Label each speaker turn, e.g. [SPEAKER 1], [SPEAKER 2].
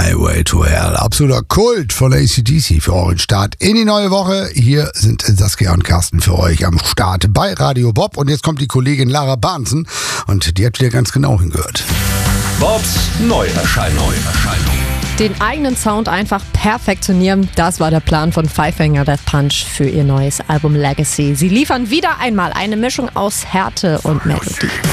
[SPEAKER 1] Highway to Hell. Absoluter Kult von AC/DC für euren Start in die neue Woche. Hier sind Saskia und Carsten für euch am Start bei Radio Bob. Und jetzt kommt die Kollegin Lara Bahnsen und die hat wieder ganz genau hingehört.
[SPEAKER 2] Bobs Neuerscheinung.
[SPEAKER 3] Den eigenen Sound einfach perfektionieren, das war der Plan von Five Finger Death Punch für ihr neues Album Legacy. Sie liefern wieder einmal eine Mischung aus Härte und Melodie.